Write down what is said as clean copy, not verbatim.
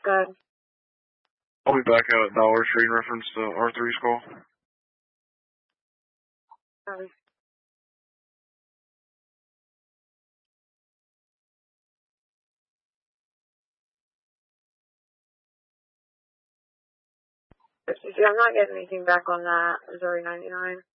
Good. I'll be back out at Dollar Tree in reference to R3's call. Sorry. I'm not getting anything back on that Missouri 99.